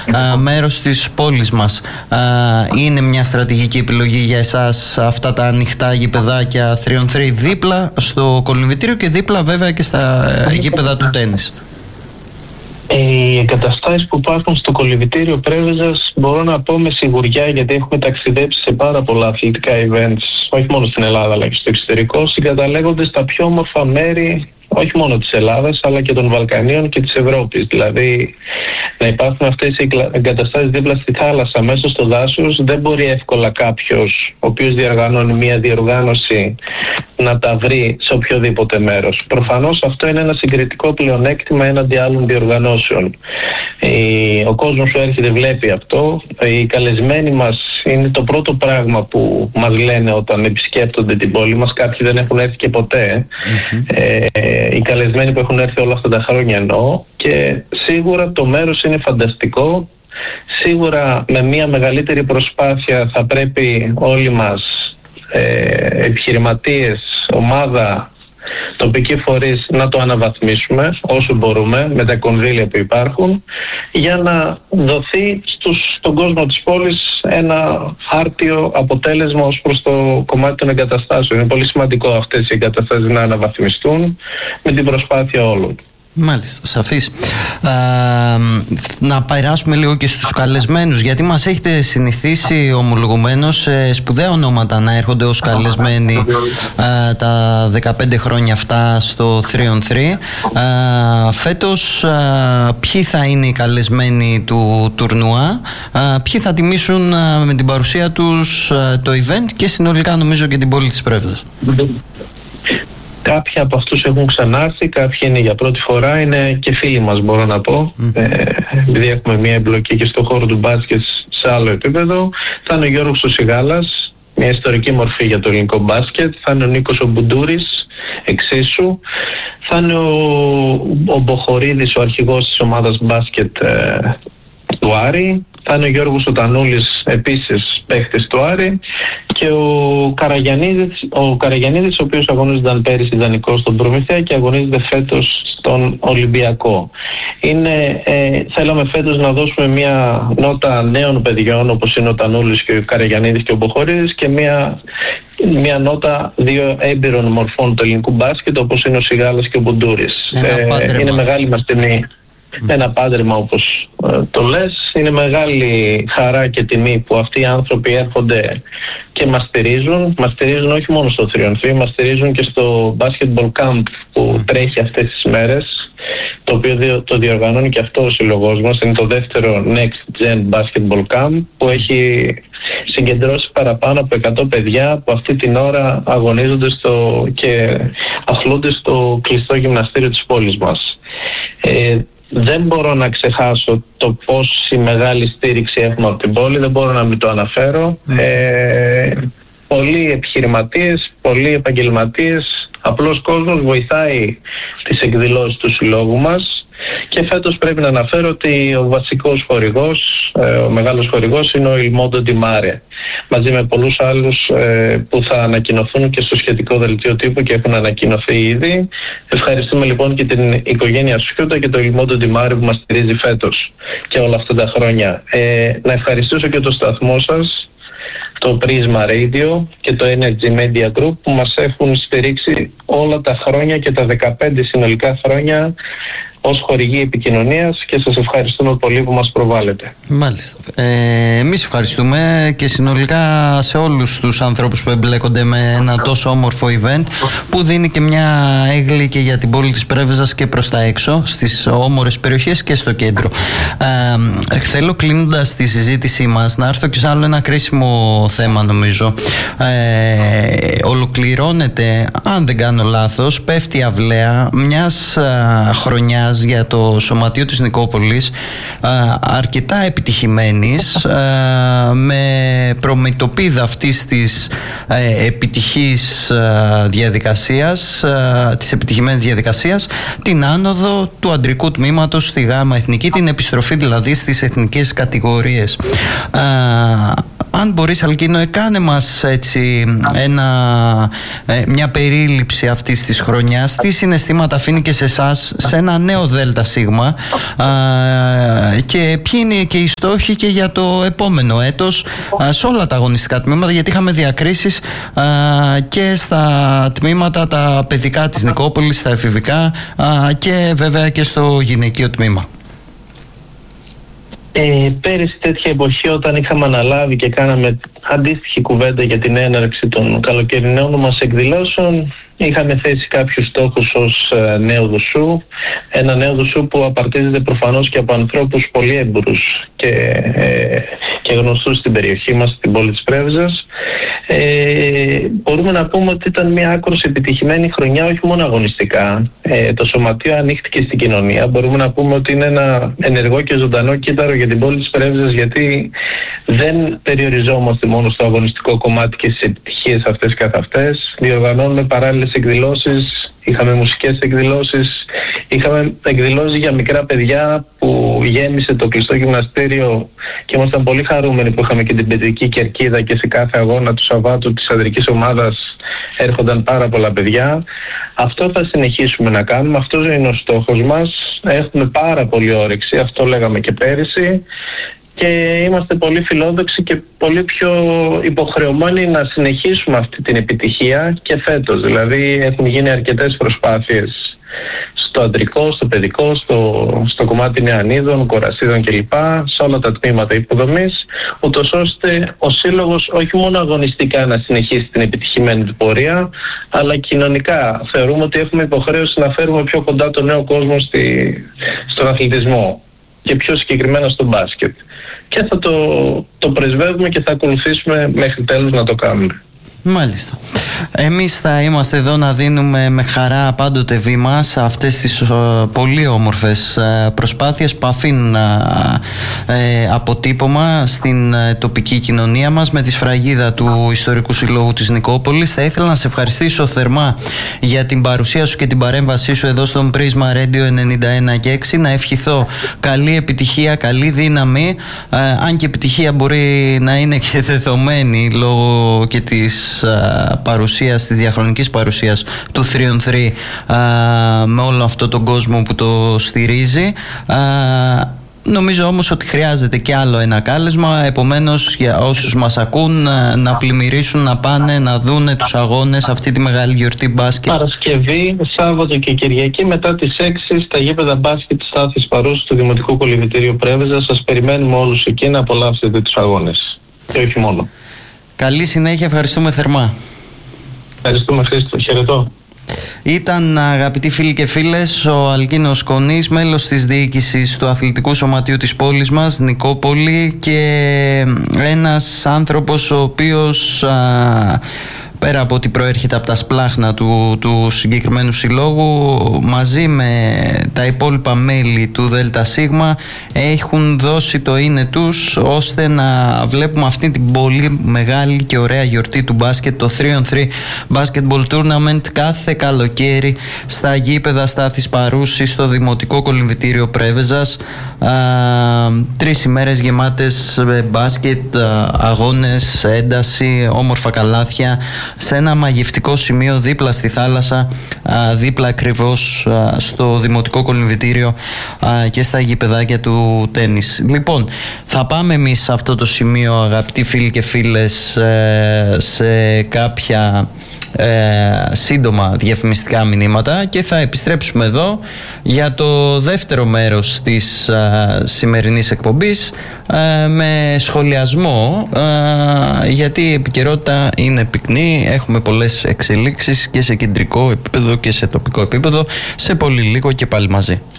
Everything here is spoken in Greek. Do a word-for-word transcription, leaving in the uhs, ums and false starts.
α, μέρος της πόλης μας. Α, είναι μια στρατηγική επιλογή για εσάς αυτά τα ανοιχτά γηπεδάκια θρι ον θρι δίπλα στο κολυμβητήριο και δίπλα βέβαια και στα γήπεδα του τένις? Οι εγκαταστάσεις που υπάρχουν στο κολυμβητήριο Πρέβεζας μπορώ να πω με σιγουριά, γιατί έχουμε ταξιδέψει σε πάρα πολλά αθλητικά events, όχι μόνο στην Ελλάδα αλλά και στο εξωτερικό, συγκαταλέγονται στα πιο όμορφα μέρη όχι μόνο της Ελλάδας αλλά και των Βαλκανίων και της Ευρώπης. Δηλαδή να υπάρχουν αυτές οι εγκαταστάσεις δίπλα στη θάλασσα, μέσα στο δάσος, δεν μπορεί εύκολα κάποιος ο οποίος διοργανώνει μια διοργάνωση να τα βρει σε οποιοδήποτε μέρος. Προφανώς αυτό είναι ένα συγκριτικό πλεονέκτημα έναντι άλλων διοργανώσεων. Ο κόσμος που έρχεται βλέπει αυτό. Οι καλεσμένοι μας είναι το πρώτο πράγμα που μας λένε όταν επισκέπτονται την πόλη μας. Κάποιοι δεν έχουν έρθει και ποτέ. Mm-hmm. Ε, οι καλεσμένοι που έχουν έρθει όλα αυτά τα χρόνια εννοώ. Και σίγουρα το μέρος είναι φανταστικό. Σίγουρα με μια μεγαλύτερη προσπάθεια θα πρέπει όλοι μας ε, επιχειρηματίες, ομάδα, τοπικοί φορείς να το αναβαθμίσουμε όσο μπορούμε με τα κονδύλια που υπάρχουν, για να δοθεί στους, στον κόσμο της πόλης ένα άρτιο αποτέλεσμα ως προς το κομμάτι των εγκαταστάσεων. Είναι πολύ σημαντικό αυτές οι εγκαταστάσεις να αναβαθμιστούν με την προσπάθεια όλων. Μάλιστα, σαφής. Α, να περάσουμε λίγο και στους καλεσμένους, γιατί μας έχετε συνηθίσει ομολογουμένως ε, σπουδαία ονόματα να έρχονται ως καλεσμένοι ε, τα δεκαπέντε χρόνια αυτά στο θρι ον θρι. Ε, φέτος ε, ποιοι θα είναι οι καλεσμένοι του τουρνουά, ε, ποιοι θα τιμήσουν ε, με την παρουσία τους ε, το event και συνολικά νομίζω και την πόλη της Πρέβεζας? Κάποιοι από αυτούς έχουν ξανάρθει, κάποιοι είναι για πρώτη φορά, είναι και φίλοι μας μπορώ να πω. Mm. Ε, επειδή έχουμε μια εμπλοκή και στον χώρο του μπάσκετ σε άλλο επίπεδο. Θα είναι ο Γιώργος ο Σιγάλας, μια ιστορική μορφή για το ελληνικό μπάσκετ. Θα είναι ο Νίκος ο Μπουντούρης, εξίσου. Θα είναι ο, ο Μποχορίδης, ο αρχηγός της ομάδας μπάσκετ ε, του Άρη. Θα είναι ο Γιώργος ο Τανούλης, επίσης παίχτης του Άρη, και ο Καραγιαννίδης, ο, Καραγιαννίδης, ο οποίος αγωνίζονταν πέρυσι ιδανικό στον Προμηθέα και αγωνίζεται φέτος στον Ολυμπιακό. Είναι, ε, θέλαμε φέτος να δώσουμε μια νότα νέων παιδιών, όπως είναι ο Τανούλης και ο Καραγιαννίδης και ο Μποχορίδης, και μια, μια νότα δύο έμπειρων μορφών του ελληνικού μπάσκετ, όπως είναι ο Σιγάλας και ο Μπουντούρης. Ε, είναι μεγάλη μας τιμή. Mm. Ένα πάντρεμα, όπως ε, το λες. Είναι μεγάλη χαρά και τιμή που αυτοί οι άνθρωποι έρχονται και μας στηρίζουν. Μας στηρίζουν όχι μόνο στο θρι ον θρι, μας στηρίζουν και στο Basketball Camp που mm. τρέχει αυτές τις μέρες, το οποίο διο, το διοργανώνει και αυτό ο σύλλογός μας. Είναι το δεύτερο Next Gen Basketball Camp που έχει συγκεντρώσει παραπάνω από εκατό παιδιά που αυτή την ώρα αγωνίζονται στο, και αθλούνται στο κλειστό γυμναστήριο της πόλης μας. Ε, Δεν μπορώ να ξεχάσω το πόση μεγάλη στήριξη έχουμε από την πόλη, δεν μπορώ να μην το αναφέρω. Mm. Ε, πολλοί επιχειρηματίες, πολλοί επαγγελματίες, απλός κόσμος βοηθάει τις εκδηλώσεις του συλλόγου μας. Και φέτος πρέπει να αναφέρω ότι ο βασικός χορηγός, ο μεγάλος χορηγός, είναι ο Il Mondo di Mare, μαζί με πολλούς άλλους που θα ανακοινωθούν και στο σχετικό δελτίο τύπου και έχουν ανακοινωθεί ήδη. Ευχαριστούμε λοιπόν και την οικογένεια Σιούτα και το Il Mondo di Mare που μας στηρίζει φέτος και όλα αυτά τα χρόνια. Ε, να ευχαριστήσω και το σταθμό σας, το Prisma Radio και το Energy Media Group, που μας έχουν στηρίξει όλα τα χρόνια και τα δεκαπέντε συνολικά χρόνια ως χορηγοί επικοινωνίας, και σας ευχαριστούμε πολύ που μας προβάλλετε. Μάλιστα. Ε, εμείς ευχαριστούμε και συνολικά σε όλους τους ανθρώπους που εμπλέκονται με ένα τόσο όμορφο event που δίνει και μια έγκλη και για την πόλη της Πρέβεζας και προς τα έξω, στις όμορφες περιοχές και στο κέντρο. Ε, θέλω, κλείνοντας τη συζήτησή μας, να έρθω και σε άλλο ένα κρίσιμο θέμα νομίζω. Ε, ολοκληρώνεται, αν δεν κάνω λάθος, πέφτει η αυλαία μιας α, χρονιάς για το Σωματείο της Νικόπολης, αρκετά επιτυχημένης, με προμετωπίδα αυτής της επιτυχής διαδικασίας, της επιτυχημένης διαδικασίας, την άνοδο του αντρικού τμήματος στη ΓΑΜΑ Εθνική, την επιστροφή δηλαδή στις εθνικές κατηγορίες. αν μπορείς, Αλκίνο, κάνε μας έτσι ένα, μια περίληψη αυτής της χρονιάς. Τι συναισθήματα αφήνει και σε εσάς σε ένα νέο ΔΣ και ποιοι είναι και οι στόχοι και για το επόμενο έτος σε όλα τα αγωνιστικά τμήματα, γιατί είχαμε διακρίσεις και στα τμήματα τα παιδικά της Νικόπολης, στα εφηβικά και βέβαια και στο γυναικείο τμήμα. Ε, πέρυσι τέτοια εποχή, όταν είχαμε αναλάβει και κάναμε αντίστοιχη κουβέντα για την έναρξη των καλοκαιρινών μας εκδηλώσεων, είχαμε θέσει κάποιους στόχους ως ε, νέο δουσού. Ένα νέο δουσού που απαρτίζεται προφανώς και από ανθρώπους πολύ έμπορους και, ε, και γνωστούς στην περιοχή μας, στην πόλη της Πρέβεζας. Ε, μπορούμε να πούμε ότι ήταν μια άκρως επιτυχημένη χρονιά, όχι μόνο αγωνιστικά. Ε, το σωματείο ανοίχτηκε στην κοινωνία. Μπορούμε να πούμε ότι είναι ένα ενεργό και ζωντανό κύτταρο για την πόλη της Πρέβεζας, γιατί δεν περιοριζόμαστε μόνο στο αγωνιστικό κομμάτι και στις επιτυχίες αυτές καθ' αυτές. Διοργανώνουμε παράλληλες εκδηλώσεις, είχαμε μουσικές εκδηλώσεις, είχαμε εκδηλώσεις για μικρά παιδιά που γέμισε το κλειστό γυμναστήριο και ήμασταν πολύ χαρούμενοι που είχαμε και την παιδική κερκίδα και σε κάθε αγώνα του Σαββάτου της ανδρικής ομάδας έρχονταν πάρα πολλά παιδιά. Αυτό θα συνεχίσουμε να κάνουμε, αυτός είναι ο στόχος μας. Έχουμε πάρα πολύ όρεξη, αυτό λέγαμε και πέρυσι. Και είμαστε πολύ φιλόδοξοι και πολύ πιο υποχρεωμένοι να συνεχίσουμε αυτή την επιτυχία και φέτος. Δηλαδή έχουν γίνει αρκετές προσπάθειες στο αντρικό, στο παιδικό, στο, στο κομμάτι νεανίδων, κορασίδων κλπ. Σε όλα τα τμήματα υποδομής, ούτως ώστε ο Σύλλογος όχι μόνο αγωνιστικά να συνεχίσει την επιτυχημένη του πορεία, αλλά κοινωνικά. Θεωρούμε ότι έχουμε υποχρέωση να φέρουμε πιο κοντά τον νέο κόσμο στη, στον αθλητισμό και πιο συγκεκριμένα στο μπάσκετ. Και θα το, το πρεσβεύουμε και θα ακολουθήσουμε μέχρι τέλους να το κάνουμε. Μάλιστα. Εμείς θα είμαστε εδώ να δίνουμε με χαρά πάντοτε βήμα σε αυτές τις uh, πολύ όμορφες uh, προσπάθειες που αφήνουν uh, uh, αποτύπωμα στην uh, τοπική κοινωνία μας με τη σφραγίδα του Ιστορικού Συλλόγου της Νικόπολης. Θα ήθελα να σε ευχαριστήσω θερμά για την παρουσία σου και την παρέμβασή σου εδώ στον Πρίσμα Radio ενενήντα ένα και έξι. Να ευχηθώ καλή επιτυχία, καλή δύναμη, uh, αν και επιτυχία μπορεί να είναι και δεδομένη λόγω και της παρουσίας, της διαχρονικής παρουσίας του θρι ον θρι με όλο αυτό τον κόσμο που το στηρίζει. Νομίζω όμως ότι χρειάζεται και άλλο ένα κάλεσμα, επομένως για όσους μας ακούν να πλημμυρίσουν, να πάνε να δούνε τους αγώνες, αυτή τη μεγάλη γιορτή μπάσκετ. Παρασκευή, Σάββατο και Κυριακή μετά τις έξι στα γήπεδα μπάσκετ της Στάθης Παρούς του Δημοτικού Κολυμβητήριου Πρέβεζα. Σας περιμένουμε όλους εκεί να απολαύσετε τους αγώνες και όχι μόνο. Καλή συνέχεια, ευχαριστούμε θερμά. Ευχαριστούμε, Χρήστο. Χαιρετώ. Ήταν, αγαπητοί φίλοι και φίλες, ο Αλκίνος Κονής, μέλος της διοίκησης του Αθλητικού Σωματείου της πόλης μας, Νικόπολη, και ένας άνθρωπος ο οποίος α, πέρα από ότι προέρχεται από τα σπλάχνα του, του συγκεκριμένου συλλόγου, μαζί με τα υπόλοιπα μέλη του ΔΣ έχουν δώσει το είναι τους ώστε να βλέπουμε αυτή την πολύ μεγάλη και ωραία γιορτή του μπάσκετ, το θρι ον θρι Basketball Tournament, κάθε καλοκαίρι στα γήπεδα Στάθης Παρούση στο Δημοτικό Κολυμβητήριο Πρέβεζας. Α, τρεις ημέρες γεμάτες μπάσκετ, αγώνες, ένταση, όμορφα καλάθια, σε ένα μαγευτικό σημείο δίπλα στη θάλασσα, δίπλα ακριβώς στο Δημοτικό Κολυμβητήριο και στα γηπεδάκια του τένις. Λοιπόν, θα πάμε εμείς σε αυτό το σημείο, αγαπητοί φίλοι και φίλες, σε κάποια ε, σύντομα διαφημιστικά μηνύματα και θα επιστρέψουμε εδώ για το δεύτερο μέρος της α, σημερινής εκπομπής α, με σχολιασμό, α, γιατί η επικαιρότητα είναι πυκνή, έχουμε πολλές εξελίξεις και σε κεντρικό επίπεδο και σε τοπικό επίπεδο. Σε πολύ λίγο και πάλι μαζί.